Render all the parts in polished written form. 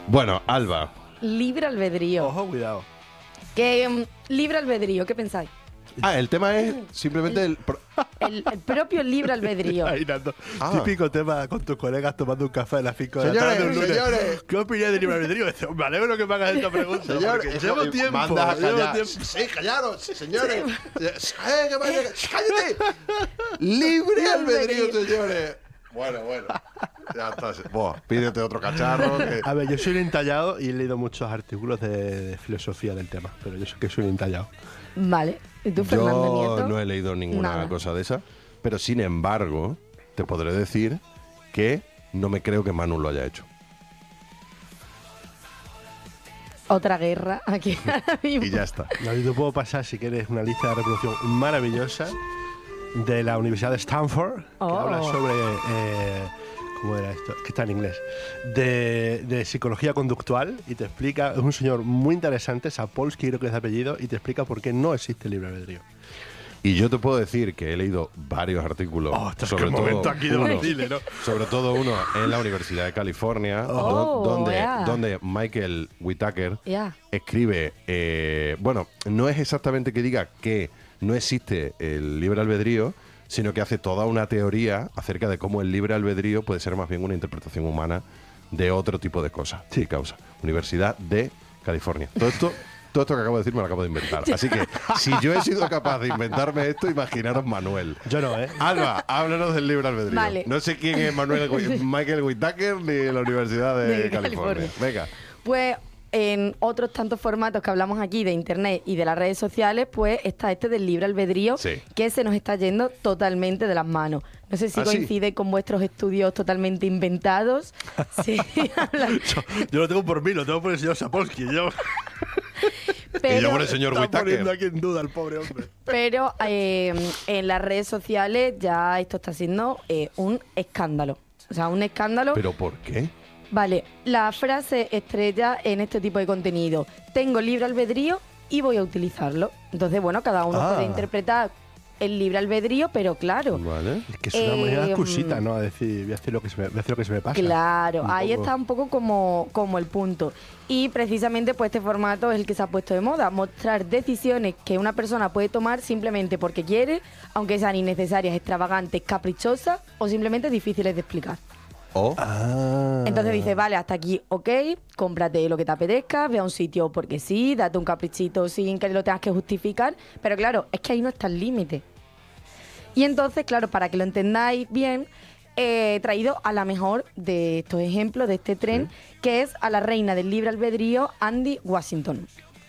Bueno, Alba. Libre albedrío. Ojo, cuidado. Libre albedrío, ¿qué pensáis? El tema es simplemente El propio libre albedrío. Ahí, Nando. Ah. Típico tema con tus colegas tomando un café a las 5 de la tarde. Un lunes. Señores. ¿Qué opináis de libre albedrío? Me alegro que me hagas esta pregunta. Señor, porque llevo tiempo. mandas a llevo callar. tiempo. Sí, callaros, señores. ¡Cállate! Libre albedrío, señores. Bueno. Ya está. Pídete otro cacharro. A ver, yo soy un entallado y he leído muchos artículos de filosofía del tema, pero yo sé que soy un entallado. Vale. ¿Y tú, Fernando Yo Nieto? no he leído ninguna Nada. cosa de esa, pero sin embargo, te podré decir que no me creo que Manu lo haya hecho. Otra guerra aquí ahora mismo. Y ya está. No, yo te puedo pasar, si quieres, una lista de reproducción maravillosa de la Universidad de Stanford, que Oh. habla sobre... ¿cómo era esto? Que está en inglés. De psicología conductual, y te explica... Es un señor muy interesante, Sapolsky creo que es de apellido, y te explica por qué no existe el libre albedrío. Y yo te puedo decir que he leído varios artículos, sobre todo uno en la Universidad de California, donde Michael Whitaker Ya. escribe, bueno, no es exactamente que diga que no existe el libre albedrío, sino que hace toda una teoría acerca de cómo el libre albedrío puede ser más bien una interpretación humana de otro tipo de cosas. Sí, causa. Universidad de California. Todo esto que acabo de decir me lo acabo de inventar. Así que, si yo he sido capaz de inventarme esto, imaginaros Manuel. Yo no, ¿eh? Alba, háblanos del libre albedrío. Vale. No sé quién es Michael Whitaker ni de la Universidad de California. Venga. Pues en otros tantos formatos que hablamos aquí de internet y de las redes sociales, pues está este del libre albedrío, Sí. que se nos está yendo totalmente de las manos. No sé si ¿Ah, sí? coincide con vuestros estudios totalmente inventados. Sí, hablan- Yo lo tengo por mí, lo tengo por el señor Sapolsky. Yo Y yo por el señor está poniendo Whitaker. aquí en duda al pobre hombre. pero en las redes sociales ya esto está siendo un escándalo. O sea, un escándalo. ¿Pero por qué? Vale, la frase estrella en este tipo de contenido: tengo libre albedrío y voy a utilizarlo. Entonces, bueno, cada uno Ah. puede interpretar el libre albedrío, pero claro, Vale. Es que es una manera excusita, ¿no? A decir, voy a hacer lo que se me pasa. claro, Un ahí poco. está un poco como el punto. Y precisamente pues este formato es el que se ha puesto de moda: mostrar decisiones que una persona puede tomar simplemente porque quiere, aunque sean innecesarias, extravagantes, caprichosas o simplemente difíciles de explicar. Ah. Entonces dices, vale, hasta aquí, ok, cómprate lo que te apetezca, ve a un sitio porque sí, date un caprichito sin que lo tengas que justificar, pero claro, es que ahí no está el límite. Y entonces, claro, para que lo entendáis bien, he traído a la mejor de estos ejemplos, de este tren, que es a la reina del libre albedrío, Andy Washington.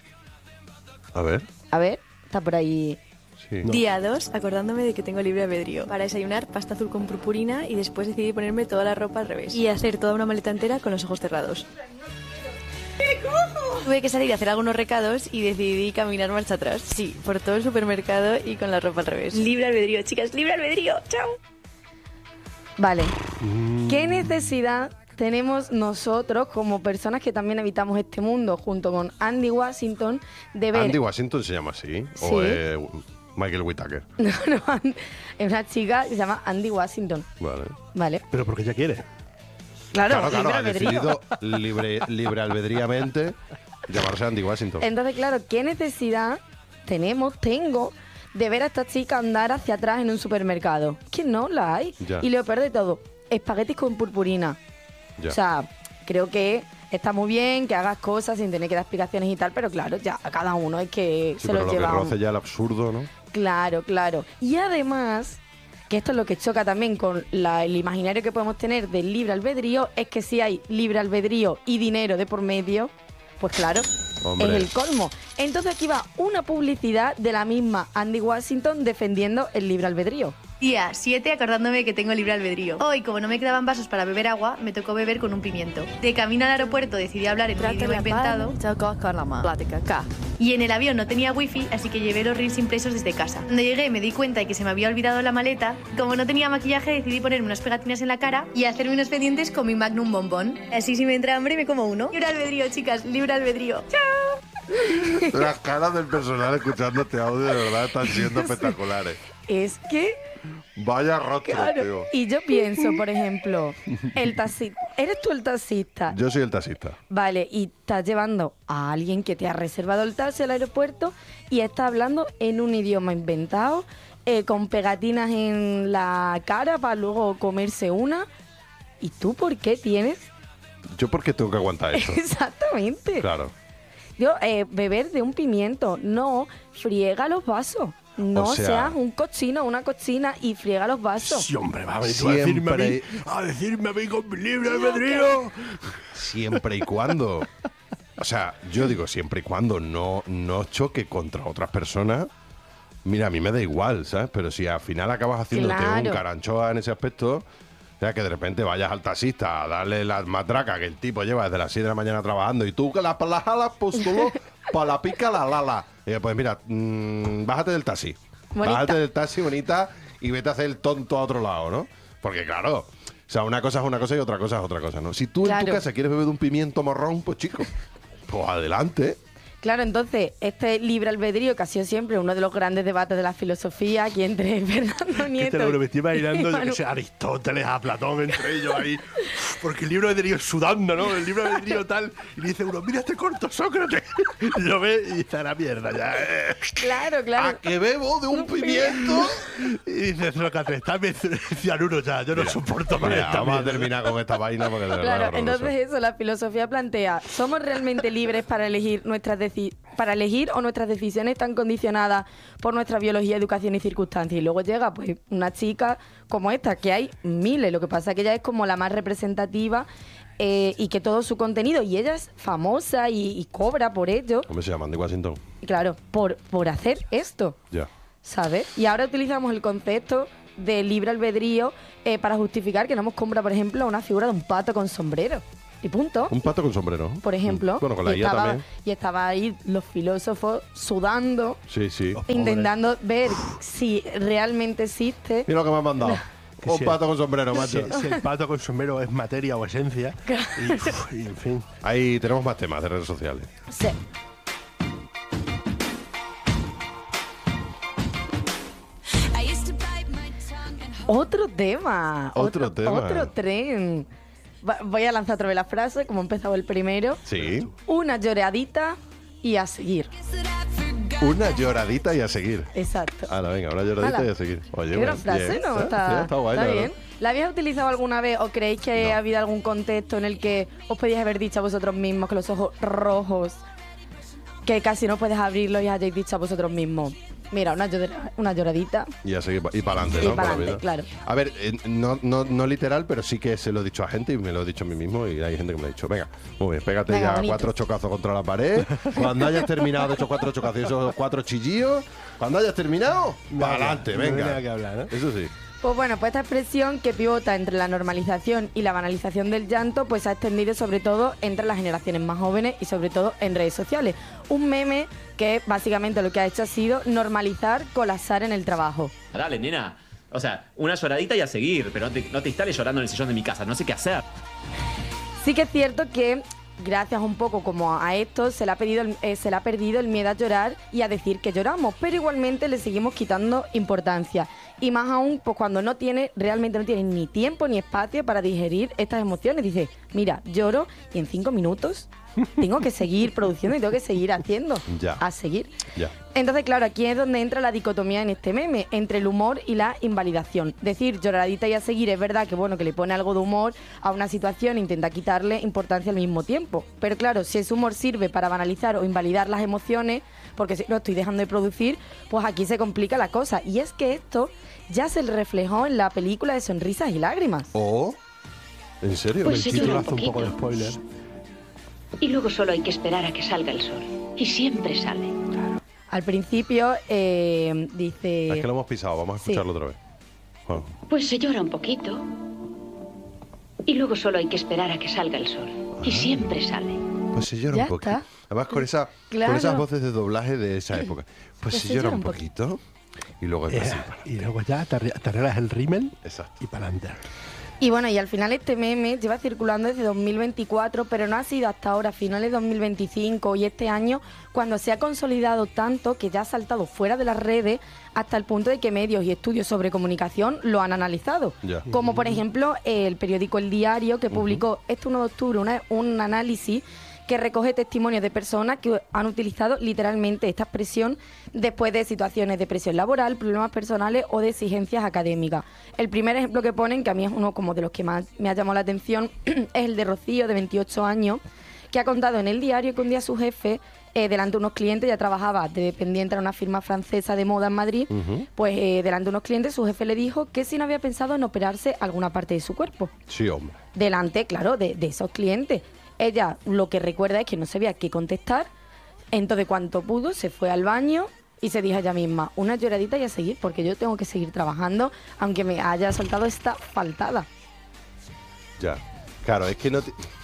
A ver. A ver, está por ahí. Sí. Día 2, acordándome de que tengo libre albedrío. Para desayunar, pasta azul con purpurina y después decidí ponerme toda la ropa al revés. Y hacer toda una maleta entera con los ojos cerrados. Tuve que salir a hacer algunos recados y decidí caminar marcha atrás. Sí, por todo el supermercado y con la ropa al revés. Libre albedrío, chicas, libre albedrío. ¡Chao! Vale. ¿Qué necesidad tenemos nosotros, como personas que también habitamos este mundo, junto con Andy Washington, de ver... ¿Andy Washington se llama así? Sí. ¿O Michael Whitaker? No, es una chica que se llama Andy Washington. Vale. Vale. Pero porque ella quiere. Claro, Claro, libre ha albedrío. decidido libre albedríamente llamarse Andy Washington. Entonces, claro, ¿qué necesidad tengo de ver a esta chica andar hacia atrás en un supermercado? Que no la hay. Ya. Y lo peor de todo, espaguetis con purpurina. Ya. O sea, creo que está muy bien que hagas cosas sin tener que dar explicaciones y tal, pero claro, ya a cada uno es que Sí, se pero lo lo que lleva. roza ya el absurdo, ¿no? Claro, claro. Y además, que esto es lo que choca también con el imaginario que podemos tener del libre albedrío, es que si hay libre albedrío y dinero de por medio, pues claro, Hombre. es el colmo. Entonces aquí va una publicidad de la misma Andy Washington defendiendo el libre albedrío. Día 7, acordándome de que tengo libre albedrío. Hoy, como no me quedaban vasos para beber agua, me tocó beber con un pimiento. De camino al aeropuerto decidí hablar en un idioma inventado. Y en el avión no tenía wifi, así que llevé los reels impresos desde casa. Cuando llegué me di cuenta de que se me había olvidado la maleta. Como no tenía maquillaje, decidí ponerme unas pegatinas en la cara y hacerme unos pendientes con mi Magnum bombón. Así si me entra hambre me como uno. Libre albedrío, chicas, libre albedrío. ¡Chao! Las caras del personal escuchando este audio de verdad están siendo espectaculares. es que... Vaya rostro, Claro, tío. y yo pienso, por ejemplo, el taxista. ¿Eres tú el taxista? Yo soy el taxista. Vale, y estás llevando a alguien que te ha reservado el taxi al aeropuerto y está hablando en un idioma inventado, con pegatinas en la cara para luego comerse una. ¿Y tú por qué tienes? ¿Yo por qué tengo que aguantar eso? Exactamente. Claro. Yo, beber de un pimiento, no, friega los vasos. No O sea- seas un cochino, una cochina y friega los vasos. Sí, hombre, va a venir tú a decirme a mí con mi libre albedrío. Siempre y cuando... O sea, yo digo siempre y cuando no choque contra otras personas. Mira, a mí me da igual, ¿sabes? Pero si al final acabas haciéndote Claro. un caranchoa en ese aspecto, o sea, que de repente vayas al taxista a darle las matracas que el tipo lleva desde las 6 de la mañana trabajando y tú que las jalas, pues tú para la pica la lala. Y pues mira, bájate del taxi. Bonita. Bájate del taxi, bonita, y vete a hacer el tonto a otro lado, ¿no? Porque claro, o sea, una cosa es una cosa y otra cosa es otra cosa, ¿no? Si tú en tu Claro. casa quieres beber de un pimiento morrón, pues chico, pues adelante. Claro, entonces, este libre albedrío que ha sido siempre uno de los grandes debates de la filosofía aquí entre Fernando Que Nieto te lo me estoy y imaginando, yo Manu. que sé, Aristóteles, a Platón, entre ellos ahí. Porque el libro de albedrío sudando, ¿no? El libro de albedrío tal. Y dice uno, mira este corto, Sócrates. Y lo ve y dice, a la mierda ya. Claro, ¿A claro. que bebo de un pimiento? Y dice, Sócrates, dame cianuro ya, yo no soporto más Mira, esta vamos a mierda. terminar con esta vaina porque de verdad Claro, es horroroso. entonces eso, la filosofía plantea, ¿somos realmente libres para elegir o nuestras decisiones están condicionadas por nuestra biología, educación y circunstancias? Y luego llega pues una chica como esta, que hay miles, lo que pasa es que ella es como la más representativa y que todo su contenido, y ella es famosa y cobra por ello, ¿Cómo se llama? Andy Washington. y claro, por hacer esto, Ya. ¿sabes? Y ahora utilizamos el concepto de libre albedrío para justificar que no hemos comprado, por ejemplo, una figura de un pato con sombrero. Y punto. Un pato con sombrero. Por ejemplo. Bueno, con la y guía estaba, también. y estaba ahí los filósofos sudando, Sí, sí. intentando ver si realmente existe. Mira lo que me han mandado. Que Un sí. pato con sombrero, macho. Si el pato con sombrero es materia o esencia. Y en fin. Ahí tenemos más temas de redes sociales. Sí. Otro tema. Otro tema. Otro tren. Voy a lanzar otra vez la frase, como ha empezado el primero. Sí. Una lloradita y a seguir. Una lloradita y a seguir. Exacto. Hala, venga, una lloradita Hala. y a seguir. Oye, Qué gran bueno, frase, bien. ¿no? Sí, Está, está guay, está la bien. verdad. ¿La habéis utilizado alguna vez o creéis que No. ha habido algún contexto en el que os podíais haber dicho a vosotros mismos con los ojos rojos que casi no puedes abrirlos y hayáis dicho a vosotros mismos? Mira, una lloradita. Y a seguir y para adelante, Y ¿no? para Con la adelante, vida. claro. A ver, no literal, pero sí que se lo he dicho a gente y me lo he dicho a mí mismo y hay gente que me ha dicho, venga, muy bien, pégate Venga, ya bonito. 4 chocazos contra la pared. Cuando hayas terminado de esos 4 chocazos y esos 4 chillillos, cuando hayas terminado, para adelante, no hay venga. nada que hablar, ¿no? Eso sí. Pues bueno, pues esta expresión que pivota entre la normalización y la banalización del llanto, pues se ha extendido sobre todo entre las generaciones más jóvenes y sobre todo en redes sociales. Un meme que básicamente lo que ha hecho ha sido normalizar colapsar en el trabajo. Dale, nena. O sea, una lloradita y a seguir, pero no te instales llorando en el sillón de mi casa, no sé qué hacer. Sí que es cierto que gracias un poco como a esto se le ha perdido el miedo a llorar y a decir que lloramos, pero igualmente le seguimos quitando importancia. Y más aún, pues cuando realmente no tiene ni tiempo ni espacio para digerir estas emociones. Dice, mira, lloro y en 5 minutos tengo que seguir produciendo y tengo que seguir haciendo. Ya. A seguir. Ya. Entonces, claro, aquí es donde entra la dicotomía en este meme, entre el humor y la invalidación. Decir lloradita y a seguir es verdad que, bueno, que le pone algo de humor a una situación e intenta quitarle importancia al mismo tiempo. Pero claro, si ese humor sirve para banalizar o invalidar las emociones, porque si lo estoy dejando de producir, pues aquí se complica la cosa. Y es que esto ya se reflejó en la película de Sonrisas y Lágrimas. ¿O? ¿En serio? Pues El sí, título llora hace un poco de poquito. spoiler. Y luego solo hay que esperar a que salga el sol. Y siempre sale. Al principio dice... Es que lo hemos pisado, vamos a Sí. escucharlo otra vez. Bueno, Pues se llora un poquito. Y luego solo hay que esperar a que salga el sol. Y siempre sale. pues se llora Ya un poquito. está. Además con Claro. esas voces de doblaje de esa época. Pues se llora un poquito. Y luego empieza. Y luego ya te arreglas el rímel Exacto. y para adelante. Y bueno, y al final este meme lleva circulando desde 2024, pero no ha sido hasta ahora, finales de 2025 y este año, cuando se ha consolidado tanto que ya ha saltado fuera de las redes hasta el punto de que medios y estudios sobre comunicación lo han analizado. Ya. Como por ejemplo el periódico El Diario, que publicó este 1 de octubre un análisis que recoge testimonios de personas que han utilizado literalmente esta expresión después de situaciones de presión laboral, problemas personales o de exigencias académicas. El primer ejemplo que ponen, que a mí es uno como de los que más me ha llamado la atención, es el de Rocío, de 28 años, que ha contado en El Diario que un día su jefe, delante de unos clientes, ya trabajaba de dependiente en una firma francesa de moda en Madrid, pues delante de unos clientes su jefe le dijo que si no había pensado en operarse alguna parte de su cuerpo. Sí, hombre. Delante, claro, de esos clientes. Ella lo que recuerda es que no sabía qué contestar, entonces cuanto pudo se fue al baño y se dijo a ella misma, una lloradita y a seguir, porque yo tengo que seguir trabajando, aunque me haya soltado esta faltada. Ya. Claro, es que no...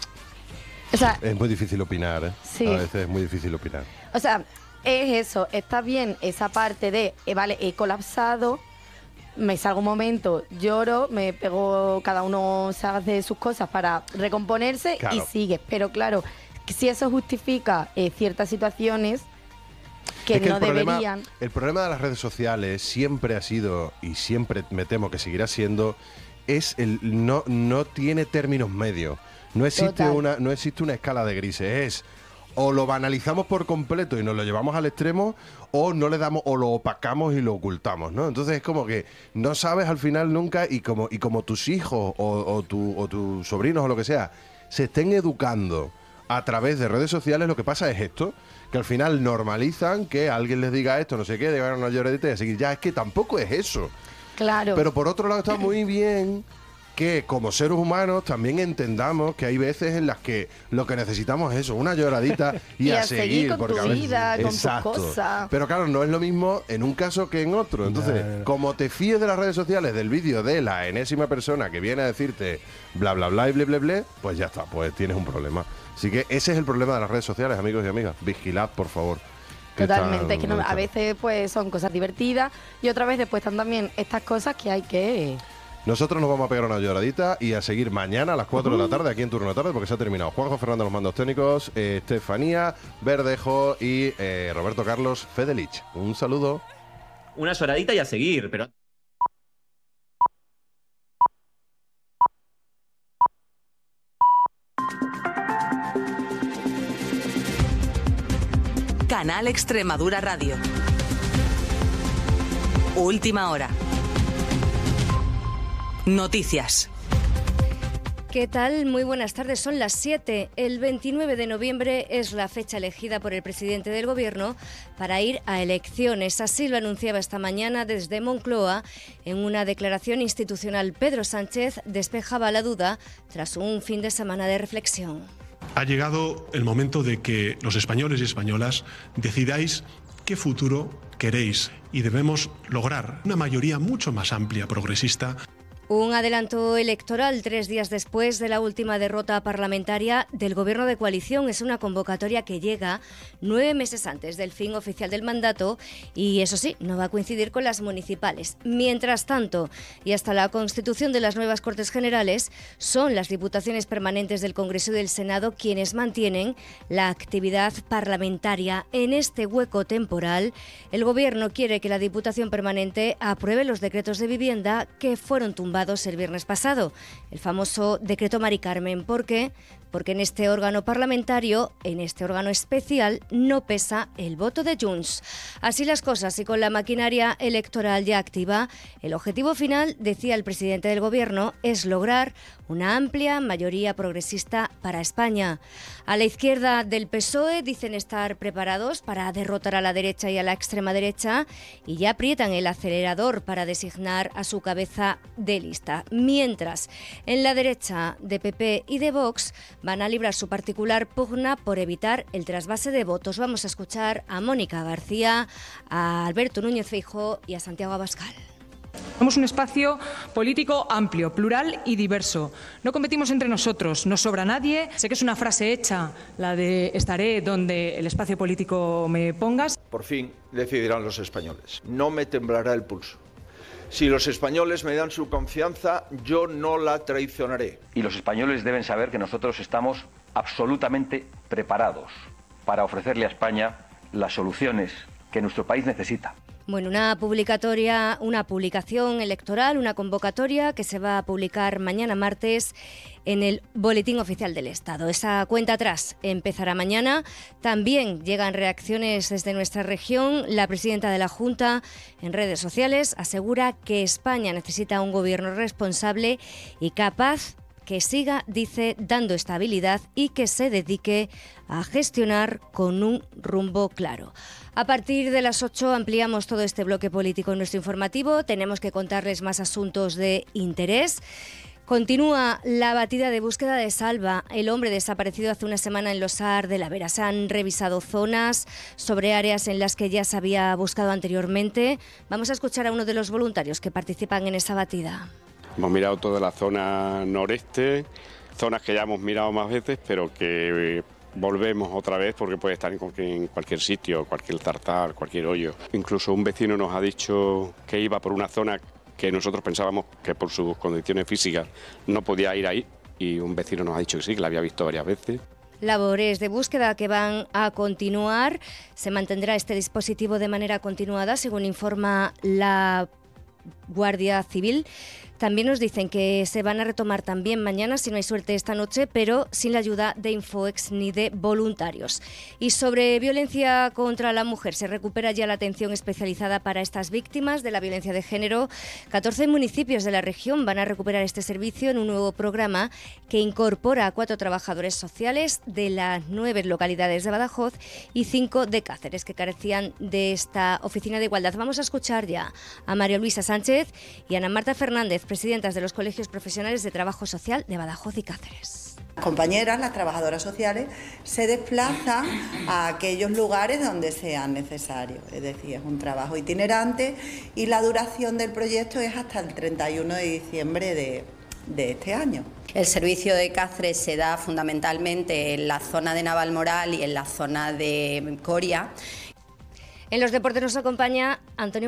O sea, es muy difícil opinar, ¿eh? Sí. A veces es muy difícil opinar. O sea, es eso, está bien esa parte de, vale, he colapsado, me salgo un momento, lloro, me pego, cada uno se hace sus cosas para recomponerse Claro. y sigue. Pero claro, si eso justifica ciertas situaciones que Es que no deberían... El problema de las redes sociales siempre ha sido, y siempre me temo que seguirá siendo, es no tiene términos medios. No existe una escala de grises. Es o lo banalizamos por completo y nos lo llevamos al extremo, o no le damos, o lo opacamos y lo ocultamos, ¿no? Entonces es como que no sabes al final nunca, y como tus hijos o tus sobrinos o lo que sea se estén educando a través de redes sociales, lo que pasa es esto, que al final normalizan que alguien les diga esto, no sé qué, digan una lloradita y a seguir. Ya, es que tampoco es eso. Claro. Pero por otro lado está muy bien que como seres humanos también entendamos que hay veces en las que lo que necesitamos es eso, una lloradita y a seguir con porque tu a veces, vida, con tus exacto. cosas. Pero claro, no es lo mismo en un caso que en otro. Entonces, como te fíes de las redes sociales del vídeo de la enésima persona que viene a decirte bla bla bla y ble ble ble, pues ya está, pues tienes un problema. Así que ese es el problema de las redes sociales, amigos y amigas. Vigilad, por favor. Totalmente, es que a veces pues son cosas divertidas y otras veces pues están también estas cosas que hay que... Nosotros nos vamos a pegar una lloradita y a seguir mañana a las 4 de la tarde, aquí en Turno de Tarde, porque se ha terminado. Juanjo Fernando, los mandos técnicos, Estefanía Verdejo y Roberto Carlos Fedelich. Un saludo. Una lloradita y a seguir, pero... Canal Extremadura Radio. Última hora. Noticias. ¿Qué tal? Muy buenas tardes. Son las 7. El 29 de noviembre es la fecha elegida por el presidente del Gobierno para ir a elecciones. Así lo anunciaba esta mañana desde Moncloa. En una declaración institucional, Pedro Sánchez despejaba la duda tras un fin de semana de reflexión. Ha llegado el momento de que los españoles y españolas decidáis qué futuro queréis y debemos lograr una mayoría mucho más amplia, progresista. Un adelanto electoral 3 días después de la última derrota parlamentaria del Gobierno de coalición. Es una convocatoria que llega 9 meses antes del fin oficial del mandato y, eso sí, no va a coincidir con las municipales. Mientras tanto, y hasta la constitución de las nuevas Cortes Generales, son las diputaciones permanentes del Congreso y del Senado quienes mantienen la actividad parlamentaria. En este hueco temporal, el Gobierno quiere que la Diputación Permanente apruebe los decretos de vivienda que fueron tumbados el viernes pasado, el famoso decreto Mari Carmen. ¿Por qué? Porque en este órgano parlamentario, en este órgano especial, no pesa el voto de Junts. Así las cosas, y con la maquinaria electoral ya activa, el objetivo final, decía el presidente del Gobierno, es lograr una amplia mayoría progresista para España. A la izquierda del PSOE dicen estar preparados para derrotar a la derecha y a la extrema derecha y ya aprietan el acelerador para designar a su cabeza de lista. Mientras, en la derecha de PP y de Vox van a librar su particular pugna por evitar el trasvase de votos. Vamos a escuchar a Mónica García, a Alberto Núñez Feijóo y a Santiago Abascal. Somos un espacio político amplio, plural y diverso. No competimos entre nosotros, no sobra nadie. Sé que es una frase hecha, la de estaré donde el espacio político me pongas. Por fin decidirán los españoles. No me temblará el pulso. Si los españoles me dan su confianza, yo no la traicionaré. Y los españoles deben saber que nosotros estamos absolutamente preparados para ofrecerle a España las soluciones que nuestro país necesita. Bueno, una publicación electoral, una convocatoria que se va a publicar mañana martes en el Boletín Oficial del Estado. Esa cuenta atrás empezará mañana. También llegan reacciones desde nuestra región. La presidenta de la Junta en redes sociales asegura que España necesita un gobierno responsable y capaz que siga, dice, dando estabilidad y que se dedique a gestionar con un rumbo claro. A partir de las 8 ampliamos todo este bloque político en nuestro informativo. Tenemos que contarles más asuntos de interés. Continúa la batida de búsqueda de Salva, el hombre desaparecido hace una semana en Los Sar de la Vera. Se han revisado zonas sobre áreas en las que ya se había buscado anteriormente. Vamos a escuchar a uno de los voluntarios que participan en esa batida. Hemos mirado toda la zona noreste, zonas que ya hemos mirado más veces, pero que volvemos otra vez porque puede estar en cualquier sitio, cualquier tartar, cualquier hoyo. Incluso un vecino nos ha dicho que iba por una zona que nosotros pensábamos que por sus condiciones físicas no podía ir ahí, y un vecino nos ha dicho que sí, que la había visto varias veces. Labores de búsqueda que van a continuar. Se mantendrá este dispositivo de manera continuada, según informa la Guardia Civil. También nos dicen que se van a retomar también mañana, si no hay suerte esta noche, pero sin la ayuda de Infoex ni de voluntarios. Y sobre violencia contra la mujer, se recupera ya la atención especializada para estas víctimas de la violencia de género. 14 municipios de la región van a recuperar este servicio en un nuevo programa que incorpora a 4 trabajadores sociales de las 9 localidades de Badajoz y 5 de Cáceres, que carecían de esta oficina de igualdad. Vamos a escuchar ya a María Luisa Sánchez y Ana Marta Fernández, presidentas de los colegios profesionales de trabajo social de Badajoz y Cáceres. Las compañeras, las trabajadoras sociales, se desplazan a aquellos lugares donde sean necesarios. Es decir, es un trabajo itinerante y la duración del proyecto es hasta el 31 de diciembre de este año. El servicio de Cáceres se da fundamentalmente en la zona de Navalmoral y en la zona de Coria. En los deportes nos acompaña Antonio